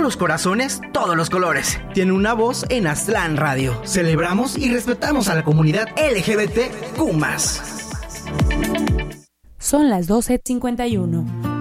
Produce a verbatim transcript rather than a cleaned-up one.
los corazones, todos los colores. Tiene una voz en Aztlán Radio. Celebramos y respetamos a la comunidad L G B T Q más. Son las doce cincuenta y uno.